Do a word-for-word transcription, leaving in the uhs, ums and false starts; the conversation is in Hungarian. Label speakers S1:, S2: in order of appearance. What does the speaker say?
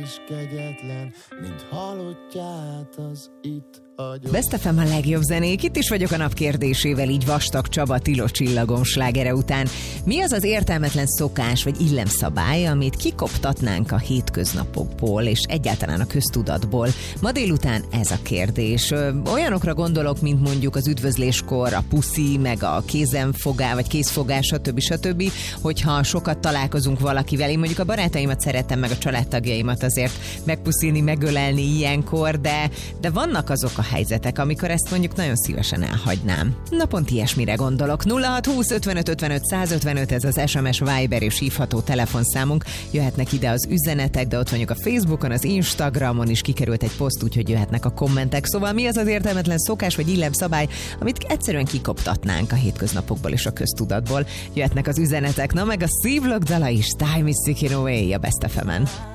S1: is kegyetlen, mint halottját az itt agyom.
S2: Best ef em a legjobb zenék, itt is vagyok a nap kérdésével, így Vastag Csaba Tilos csillagom slágere után. Mi az az értelmetlen szokás vagy illemszabály, amit kikoptatnánk a hétköznapokból és egyáltalán a köztudatból? Ma délután ez a kérdés. Olyanokra gondolok, mint mondjuk az üdvözléskor a puszi, meg a kézenfogás, vagy kézfogás, stb. stb. Hogyha sokat találkozunk valakivel, én mondjuk a barátaimat szeretem, meg a családtagjaimat azért megpuszilni, megölelni ilyenkor, de, de vannak azok a helyzetek, amikor ezt mondjuk nagyon szívesen elhagynám. Na pont ilyesmire gondolok. nulla hat húsz ötvenöt ötvenöt százötvenöt, ez az es em es, Viber és hívható telefonszámunk. Jöhetnek ide az üzenetek, de ott vagyunk a Facebookon, az Instagramon is kikerült egy poszt, úgyhogy jöhetnek a kommentek. Szóval mi az az értelmetlen szokás vagy illemszabály, amit egyszerűen kikoptatnánk a hétköznapokból és a köztudatból? Jöhetnek az üzenetek, na meg a Szívlok dala is, Time is Ticking Away a Best ef emen.